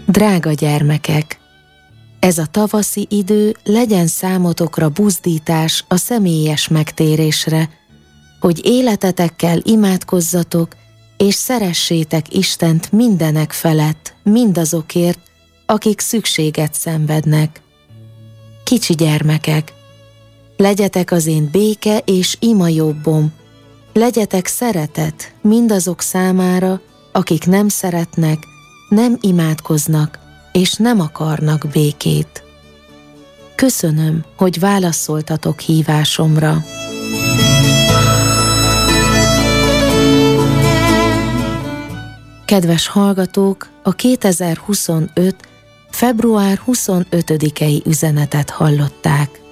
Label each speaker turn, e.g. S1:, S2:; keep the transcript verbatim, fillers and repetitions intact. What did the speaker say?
S1: Drága gyermekek! Ez a tavaszi idő legyen számotokra buzdítás a személyes megtérésre, hogy életetekkel imádkozzatok, és szeressétek Istent mindenek felett, mindazokért, akik szükséget szenvednek. Kicsi gyermekek! Legyetek az én béke és ima jobbom, legyetek szeretet mindazok számára, akik nem szeretnek, nem imádkoznak, és nem akarnak békét. Köszönöm, hogy válaszoltatok hívásomra. Kedves hallgatók, a kétezer-huszonöt. február huszonötödikei üzenetet hallották.